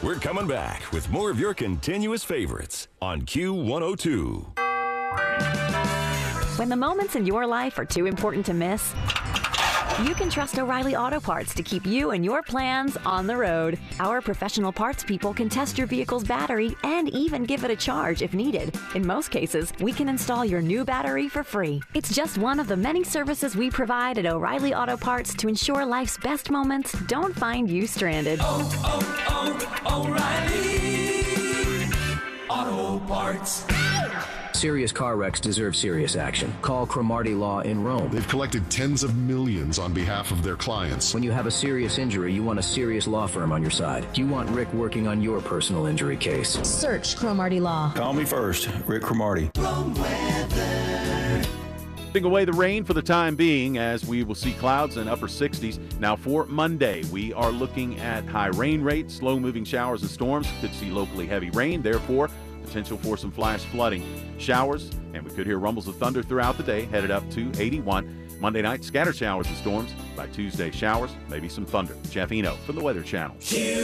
We're coming back with more of your continuous favorites on Q102. When the moments in your life are too important to miss, you can trust O'Reilly Auto Parts to keep you and your plans on the road. Our professional parts people can test your vehicle's battery and even give it a charge if needed. In most cases, we can install your new battery for free. It's just one of the many services we provide at O'Reilly Auto Parts to ensure life's best moments don't find you stranded. O'Reilly Auto Parts. Serious car wrecks deserve serious action. Call Cromartie Law in Rome. They've collected tens of millions on behalf of their clients. When you have a serious injury, you want a serious law firm on your side. You want Rick working on your personal injury case. Search Cromartie Law. Call me first, Rick Cromartie. Putting away the rain for the time being, as we will see clouds in upper 60s. Now for Monday, we are looking at high rain rates, slow-moving showers and storms. Could see locally heavy rain, therefore potential for some flash flooding. Showers, and we could hear rumbles of thunder throughout the day, headed up to 81. Monday night, scattered showers and storms. By Tuesday, showers, maybe some thunder. Jeff Eno from the Weather Channel.